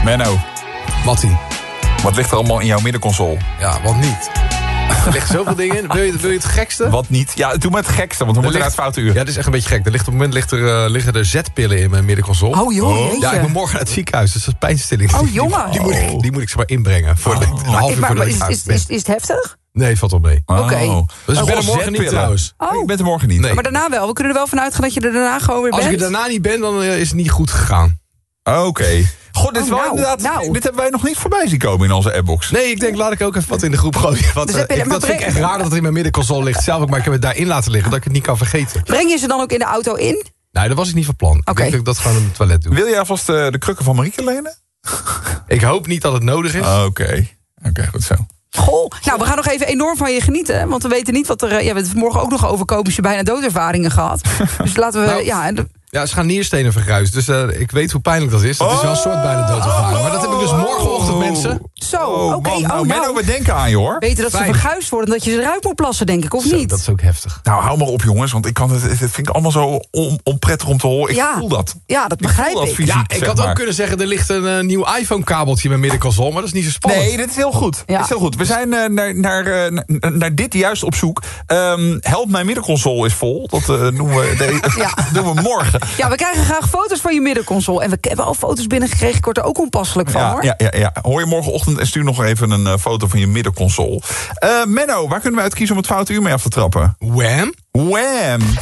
Menno, Mattie. wat ligt er allemaal in jouw middenconsole? Ja, wat niet? Er liggen zoveel dingen in. Wil je het gekste? Wat niet? Ja, doe maar het gekste, want we moeten naar het foute uur. Ja, dat is echt een beetje gek. Op het moment liggen er zetpillen in mijn middenconsole. Oh joh, jeetje. Ja, ik moet morgen naar het ziekenhuis, dus dat is pijnstilling. Oh, jongen. Die moet ik ze maar inbrengen. Voor een half uur Maar voordat ik is thuis ben. het heftig? Nee, het valt wel mee. Oké. Dus ik ben er morgen niet zetpillen. trouwens. Oh. Ik ben er morgen niet. Nee. Maar daarna wel. We kunnen er wel van uitgaan dat je er daarna gewoon weer Als bent. ik er daarna niet ben, dan is het niet goed gegaan. Oké. God, dit is wel nou, inderdaad... nou. Dit hebben wij nog niet voorbij zien komen in onze appbox. Nee, ik denk, laat ik ook even wat in de groep gooien. Want, Dus heb je- maar dat vind ik echt raar dat het in mijn middenconsole ligt. Zelf ook, maar ik heb het daarin laten liggen, dat ik het niet kan vergeten. Breng je ze dan ook in de auto in? Nee, dat was ik niet van plan. Oké. Ik denk dat ik dat gewoon in het toilet doe. Wil jij alvast de krukken van Marieke lenen? Ik hoop niet dat het nodig is. Oké, goed zo. Goh. Nou, we gaan nog even enorm van je genieten. Want we weten niet wat er... Ja, we hebben het vanmorgen ook nog over komische bijna doodervaringen gehad. Dus laten we... Nou, Ja, ze gaan nierstenen vergruist. Dus ik weet hoe pijnlijk dat is. Het is wel een soort bijna doodervaring. Maar dat heb ik dus morgenochtend, mensen. Zo, Oh, oké. man, Oh, nou, Menno, nou. we denken aan je, hoor. Weten dat ze Fijn. verguisd worden... dat je ze eruit moet plassen, denk ik, of Zo, niet? dat is ook heftig. Nou, hou maar op, jongens, want ik kan het vind ik allemaal zo onprettig om te horen. Ik voel dat. Ja, dat Ik begrijp voel dat ik. fysiek, Ja, ik zeg had maar. ook kunnen zeggen, er ligt een nieuw iPhone-kabeltje in mijn middenconsole. Maar dat is niet zo spannend. Nee, dit is heel goed. Ja. Dit is heel goed. We zijn naar dit juist op zoek. Help, mijn middenconsole is vol. Dat doen we morgen. Ja, we krijgen graag foto's van je middenconsole. En we hebben al foto's binnengekregen. Ik word er ook onpasselijk van, hoor. Ja. Hoor je morgenochtend en stuur nog even een foto van je middenconsole. Menno, waar kunnen we uit kiezen om het foute uur mee af te trappen? Wham! Wham!